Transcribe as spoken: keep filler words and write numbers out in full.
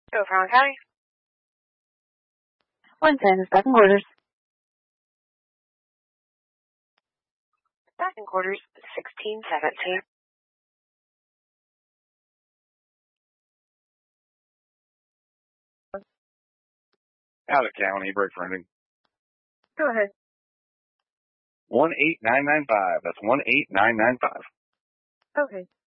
Go Franklin County. one ten, second quarters. Second quarters, sixteen seventeen. Out of county, break running. Go ahead. one eight nine nine five. That's one eight nine nine five. Okay.